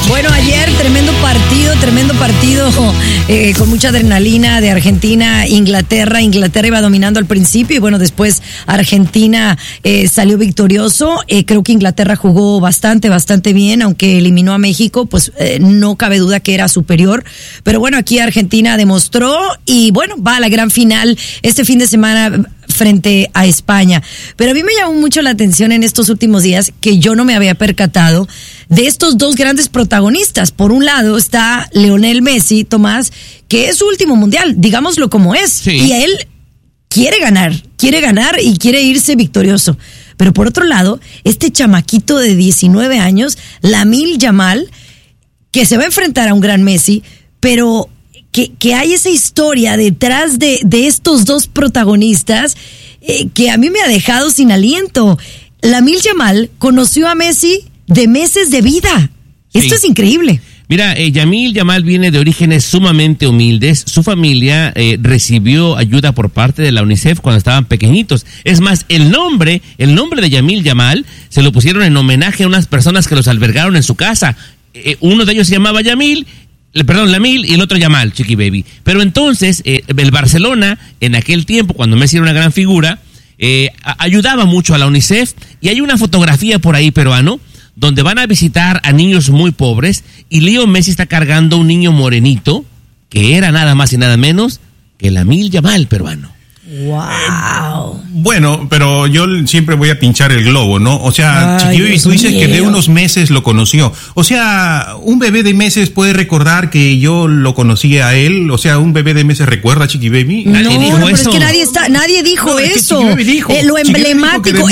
Bueno, ayer tremendo partido con mucha adrenalina de Argentina, Inglaterra. Inglaterra iba dominando al principio y bueno, después Argentina salió victorioso. Creo que Inglaterra jugó bastante bien, aunque eliminó a México, pues no cabe duda que era superior. Pero bueno, aquí Argentina demostró y bueno, va a la gran final este fin de semana frente a España. Pero a mí me llamó mucho la atención en estos últimos días que yo no me había percatado de estos dos grandes protagonistas. Por un lado está Lionel Messi, Tomás, que es su último mundial, digámoslo como es. Sí. Y él quiere ganar y quiere irse victorioso. Pero por otro lado, este chamaquito de 19 años, Lamine Yamal, que se va a enfrentar a un gran Messi, pero que hay esa historia detrás de estos dos protagonistas que a mí me ha dejado sin aliento. Lamine Yamal conoció a Messi de meses de vida. Sí. Esto es increíble. Mira, Lamine Yamal viene de orígenes sumamente humildes. Su familia recibió ayuda por parte de la UNICEF cuando estaban pequeñitos. Es más, el nombre de Lamine Yamal se lo pusieron en homenaje a unas personas que los albergaron en su casa. Uno de ellos se llamaba Lamine y el otro Yamal, Chiqui Baby. Pero entonces, el Barcelona, en aquel tiempo, cuando Messi era una gran figura, ayudaba mucho a la UNICEF. Y hay una fotografía por ahí peruano, donde van a visitar a niños muy pobres, y Leo Messi está cargando un niño morenito, que era nada más y nada menos que Lamine Yamal peruano. Wow. Bueno, pero yo siempre voy a pinchar el globo, ¿no? O sea, Chiqui Baby, tú dices que de unos meses lo conoció. O sea, un bebé de meses puede recordar que yo lo conocí a él. O sea, un bebé de meses recuerda, Chiqui Baby. No, pero es que nadie dijo eso. Lo emblemático,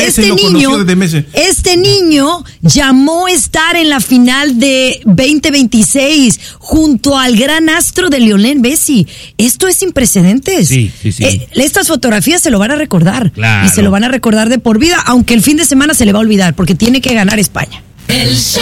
este niño llamó estar en la final de 2026 junto al gran astro de Lionel Messi. Esto es sin precedentes. Sí. Estas fotografías se lo van a recordar. Claro. Y se lo van a recordar de por vida, aunque el fin de semana se le va a olvidar porque tiene que ganar España. El show